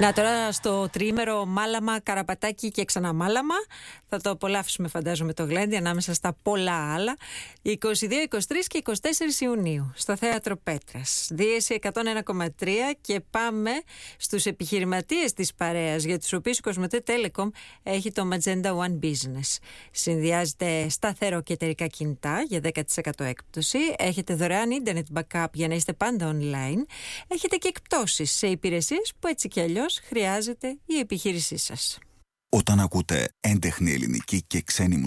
Να τώρα στο τριήμερο Μάλαμα, Καραπατάκι και ξανά Μάλαμα. Θα το απολαύσουμε φαντάζομαι το γλέντι ανάμεσα στα πολλά άλλα. 22, 23 και 24 Ιουνίου στο Θέατρο Πέτρας. Δίεση 101,3 και πάμε στους επιχειρηματίες της παρέας για τους οποίους η Κοσμοτέ Telecom έχει το Magenta One Business. Συνδυάζεται σταθερό και εταιρικά κινητά για 10% έκπτωση. Έχετε δωρεάν ίντερνετ backup για να είστε πάντα online. Έχετε και εκπτώσεις σε υπηρεσίες που έτσι κι αλλιώς χρειάζεται η επιχείρησή σας. Όταν ακούτε έντεχνη ελληνική και ξένη